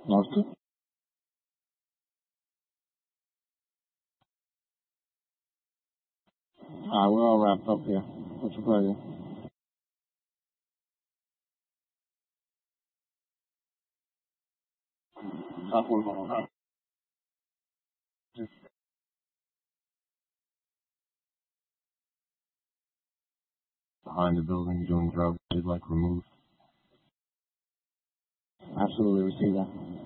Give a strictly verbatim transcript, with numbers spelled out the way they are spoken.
Mostly. Uh, we're all wrapped up here. What's your pleasure? Tough one, huh? Behind the building doing drugs, he'd like removed. Absolutely, we see that.